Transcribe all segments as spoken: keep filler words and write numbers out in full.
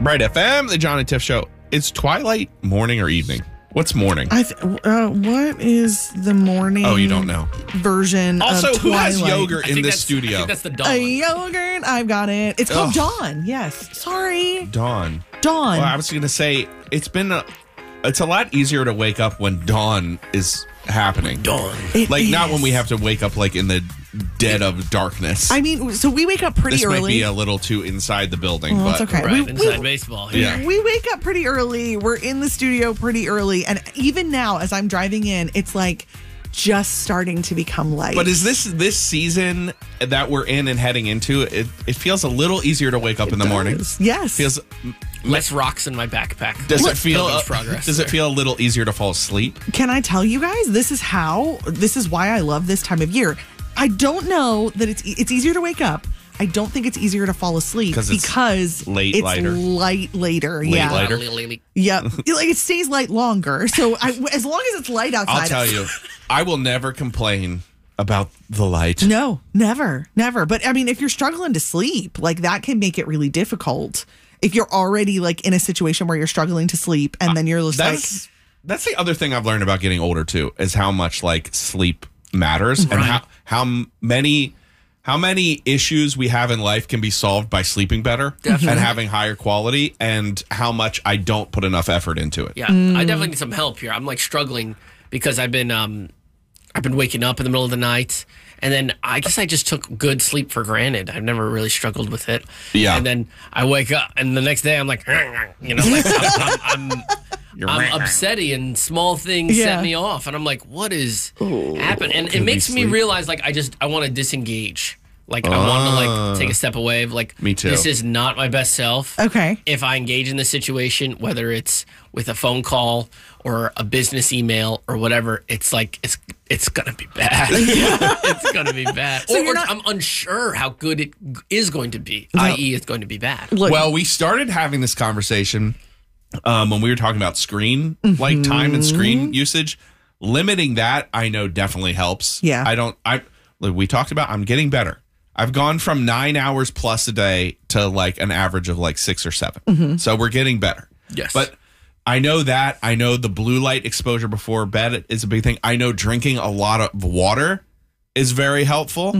Bright F M, the John and Tiff Show. Is twilight morning or evening? What's morning? I th- uh, what is the morning? Oh, you don't know. Version Also, of who Twilight? has yogurt in this I studio? think that's the dawn. A yogurt. I've got it. It's called Ugh. Dawn. Yes. Sorry. Dawn. Dawn. Well, I was going to say it's been a, it's a lot easier to wake up when dawn is happening. Dawn. It Like not is. when we have to wake up like in the dead of darkness. I mean, so we wake up pretty this early. might be a little too inside the building, Well, but it's okay. Right, We- inside we- baseball. Yeah. We wake up pretty early. We're in the studio pretty early. And even now, as I'm driving in, it's like just starting to become light. But is this this season that we're in and heading into? It it feels a little easier to wake up in the morning. Yes. Feels. Less rocks in my backpack. Does it feel? Pilgrim's Progress Does it there. feel a little easier to fall asleep? Can I tell you guys, this is how, this is why I love this time of year. I don't know that it's it's easier to wake up. I don't think it's easier to fall asleep 'Cause it's because late it's lighter. light later. Late yeah. lighter. Yeah. Like it stays light longer. So I, as long as it's light outside. I'll tell you, I will never complain about the light. No, never, never. But I mean, if you're struggling to sleep, like that can make it really difficult. If you're already like in a situation where you're struggling to sleep and then you're just That's like, that's the other thing I've learned about getting older too, is how much like sleep matters and Right. how how many how many issues we have in life can be solved by sleeping better Definitely. and having higher quality, and how much I don't put enough effort into it. Yeah, I definitely need some help here. I'm like struggling because I've been um I've been waking up in the middle of the night, and then I guess I just took good sleep for granted. I've never really struggled with it. Yeah. And then I wake up, and the next day I'm like, you know, like I'm, I'm, I'm, You're I'm upsetty, and small things Yeah. set me off, and I'm like, what is happening? And it makes me sleep. realize like I just I want to disengage. Like I want to like take a step away. Like Me too. This is not my best self. okay. If I engage in the situation, whether it's with a phone call or a business email or whatever, it's like it's it's gonna be bad. It's gonna be bad. So or you're or not- I'm unsure how good it is going to be. that is, it's going to be bad. Look, Well, we started having this conversation um, when we were talking about screen, like time and screen usage. Limiting that, I know, definitely helps. Yeah. I don't. I look, we talked about. I'm getting better. I've gone from nine hours plus a day to like an average of like six or seven. So we're getting better. Yes. But I know that. I know the blue light exposure before bed is a big thing. I know drinking a lot of water is very helpful.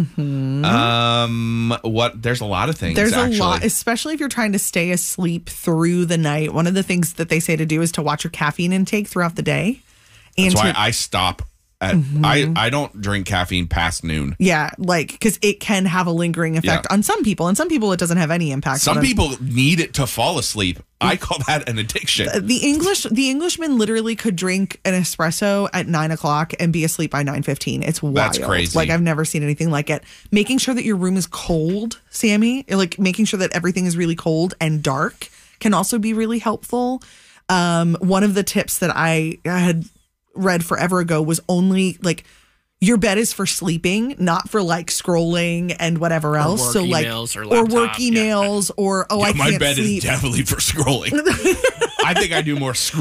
Um, what? There's a lot of things. There's actually. a lot, especially if you're trying to stay asleep through the night. One of the things that they say to do is to watch your caffeine intake throughout the day. And That's why to, I stop at. I I don't drink caffeine past noon. yeah, like because it can have a lingering effect Yeah. on some people, and some people it doesn't have any impact. Some on them. people need it to fall asleep. I call that an addiction. The English, the Englishman literally could drink an espresso at nine o'clock and be asleep by nine fifteen. It's wild. That's crazy. Like I've never seen anything like it. Making sure that your room is cold, Sammy, like making sure that everything is really cold and dark can also be really helpful. Um, one of the tips that I had read forever ago was only like your bed is for sleeping, not for like scrolling and whatever else. work so like emails or or work laptop, yeah. emails or oh I My can't bed sleep. is definitely for scrolling. I think I do more scrolling